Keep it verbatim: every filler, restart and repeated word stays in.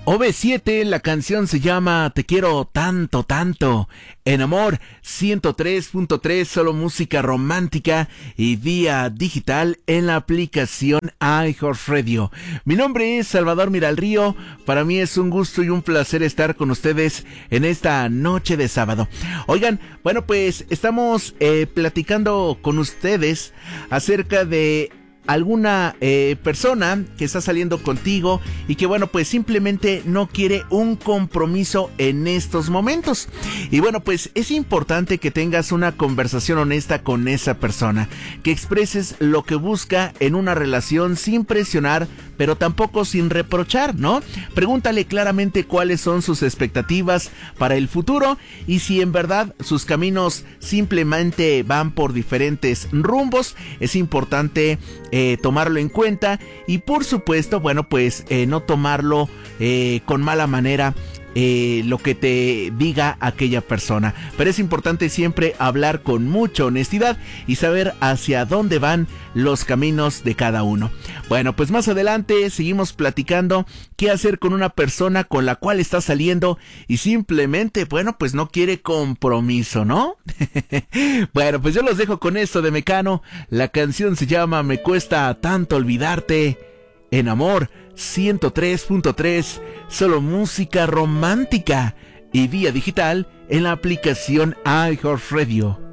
O V siete, la canción se llama Te quiero tanto, tanto. En Amor ciento tres punto tres, solo música romántica y vía digital en la aplicación iHeartRadio. Mi nombre es Salvador Miralrío. Para mí es un gusto y un placer estar con ustedes en esta noche de sábado. Oigan, bueno, pues estamos eh, platicando con ustedes acerca de alguna eh, persona que está saliendo contigo y que bueno, pues simplemente no quiere un compromiso en estos momentos. Y bueno, pues es importante que tengas una conversación honesta con esa persona, que expreses lo que busca en una relación sin presionar, pero tampoco sin reprochar, ¿no? Pregúntale claramente cuáles son sus expectativas para el futuro y si en verdad sus caminos simplemente van por diferentes rumbos. Es importante eh, tomarlo en cuenta y por supuesto, bueno, pues eh, no tomarlo eh, con mala manera. Eh, lo que te diga aquella persona, pero es importante siempre hablar con mucha honestidad y saber hacia dónde van los caminos de cada uno. Bueno, pues más adelante seguimos platicando qué hacer con una persona con la cual estás saliendo y simplemente, bueno, pues no quiere compromiso, ¿no? Bueno, pues yo los dejo con esto de Mecano. La canción se llama Me cuesta tanto olvidarte. En Amor ciento tres punto tres, solo música romántica y vía digital en la aplicación iHeartRadio.